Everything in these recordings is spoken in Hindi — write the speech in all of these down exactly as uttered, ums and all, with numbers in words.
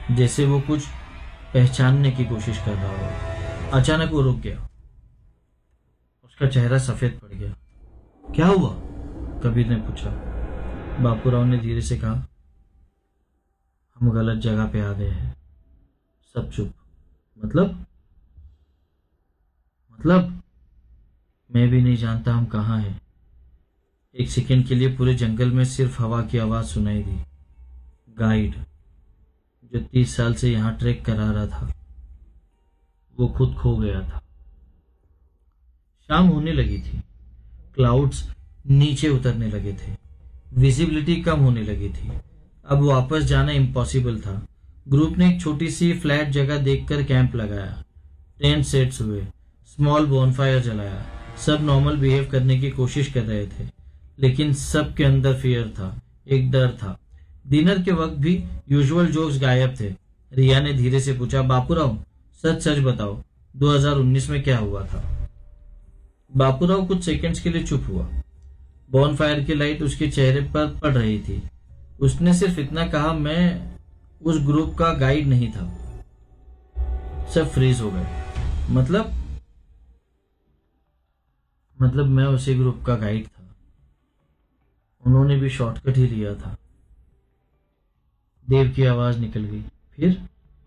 जैसे वो कुछ पहचानने की कोशिश कर रहा हो। अचानक वो रुक गया। उसका चेहरा सफेद पड़ गया। क्या हुआ? कबीर ने पूछा। बापूराव ने धीरे से कहा, हम गलत जगह पे आ गए हैं। सब चुप। मतलब मतलब मैं भी नहीं जानता हम कहाँ हैं। एक सेकंड के लिए पूरे जंगल में सिर्फ हवा की आवाज सुनाई दी। गाइड जो तीस साल से यहाँ ट्रैक करा रहा था, वो खुद खो गया था। शाम होने लगी थी। क्लाउड्स नीचे उतरने लगे थे। विजिबिलिटी कम होने लगी थी। अब वापस जाना इम्पॉसिबल था। ग्रुप ने एक छोटी सी फ्लैट जगह देखकर कैंप लगाया। टेंट सेट्स हुए। स्मॉल बॉनफायर जलाया। सब नॉर्मल बिहेव करने की कोशिश कर रहे थे, लेकिन सबके अंदर फियर था, एक डर था। डिनर के वक्त भी यूजुअल जोक्स गायब थे। रिया ने धीरे से पूछा, बापूराव सच सच बताओ, दो हज़ार उन्नीस में क्या हुआ था? बापूराव कुछ सेकंड्स के लिए चुप हुआ। बॉनफायर की लाइट उसके चेहरे पर पड़ रही थी। उसने सिर्फ इतना कहा, मैं उस ग्रुप का गाइड नहीं था। सब फ्रीज हो गए। मतलब मतलब मैं उसी ग्रुप का गाइड था। उन्होंने भी शॉर्टकट ही लिया था। देव की आवाज निकल गई। फिर?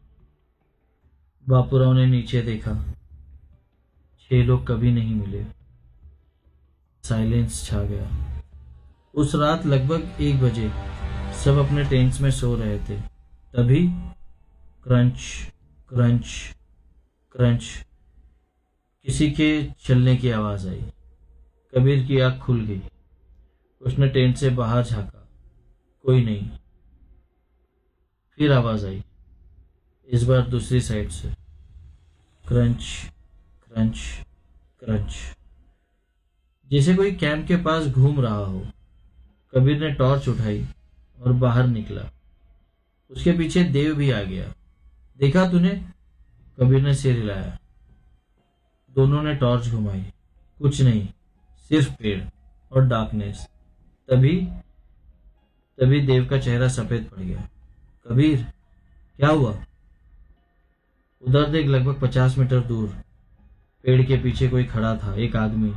बापूराव ने नीचे देखा। छह लोग कभी नहीं मिले। साइलेंस छा गया। उस रात लगभग एक बजे सब अपने टेंट्स में सो रहे थे। तभी क्रंच क्रंच क्रंच किसी के चलने की आवाज आई। कबीर की आंख खुल गई। उसने टेंट से बाहर झांका। कोई नहीं। फिर आवाज आई, इस बार दूसरी साइड से। क्रंच क्रंच क्रंच, जैसे कोई कैंप के पास घूम रहा हो। कबीर ने टॉर्च उठाई और बाहर निकला। उसके पीछे देव भी आ गया। देखा तूने? कबीर ने सिर हिलाया। दोनों ने टॉर्च घुमाई। कुछ नहीं, सिर्फ पेड़ और डार्कनेस। तभी तभी देव का चेहरा सफेद पड़ गया। कबीर, क्या हुआ? उधर देख, लगभग पचास मीटर दूर पेड़ के पीछे कोई खड़ा था। एक आदमी।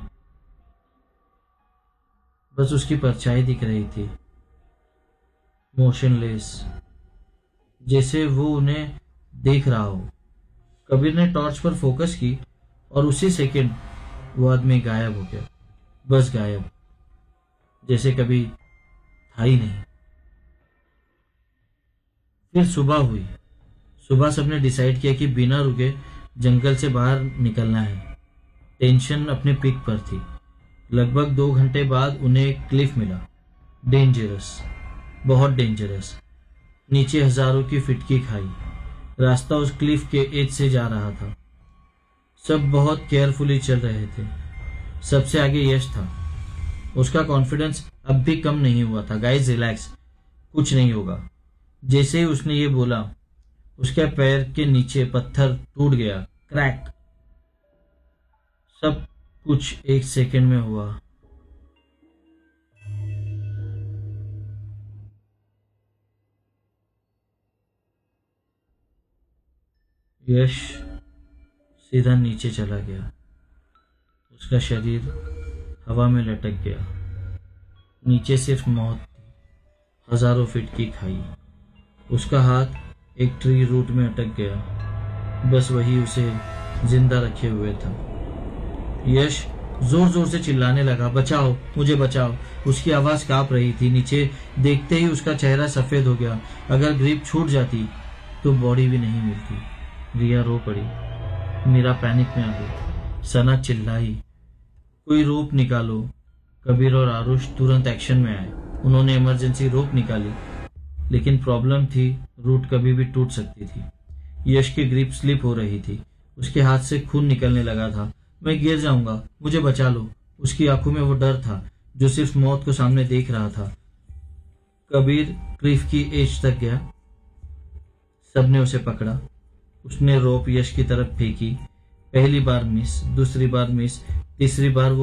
बस उसकी परछाई दिख रही थी, मोशनलेस, जैसे वो उन्हें देख रहा हो। कबीर ने टॉर्च पर फोकस की और उसी सेकंड वो आदमी गायब हो गया। बस गायब, जैसे कभी था ही नहीं। फिर सुबह हुई। सुबह सबने डिसाइड किया कि बिना रुके जंगल से बाहर निकलना है। टेंशन अपने पीक पर थी। लगभग दो घंटे बाद उन्हें एक क्लिफ मिला। डेंजरस, बहुत डेंजरस। नीचे हजारों की फीट की खाई। रास्ता उस क्लिफ के एज से जा रहा था। सब बहुत केयरफुली चल रहे थे। सबसे आगे यश था। उसका कॉन्फिडेंस अब भी कम नहीं हुआ था। गाइस रिलैक्स, कुछ नहीं होगा। जैसे ही उसने ये बोला, उसके पैर के नीचे पत्थर टूट गया। क्रैक। सब कुछ एक सेकंड में हुआ। यश सीधा नीचे चला गया। उसका शरीर हवा में लटक गया। नीचे सिर्फ मौत थी। हजारों फीट की खाई। उसका हाथ एक ट्री रूट में अटक गया। बस वही उसे जिंदा रखे हुए था। यश जोर जोर से चिल्लाने लगा, बचाओ, मुझे बचाओ। उसकी आवाज कांप रही थी। नीचे देखते ही उसका चेहरा सफेद हो गया। अगर ग्रिप छूट जाती तो बॉडी भी नहीं मिलती। रिया रो पड़ी। मीरा पैनिक में आ गई। सना चिल्लाई, कोई रोप निकालो। कबीर और आरुष तुरंत एक्शन में आए। उन्होंने इमरजेंसी रोप निकाली, लेकिन प्रॉब्लम थी, रूट कभी भी टूट सकती थी। यश की ग्रिप स्लिप हो रही थी। उसके हाथ से खून निकलने लगा था। मैं गिर जाऊंगा, मुझे बचा लो। उसकी आंखों में वो डर था जो सिर्फ मौत को सामने देख रहा था। कबीर क्लिफ की एज तक गया। सबने उसे पकड़ा। उसने रोप यश की तरफ फेंकी। पहली बार मिस, दूसरी बार मिस, तीसरी बार वो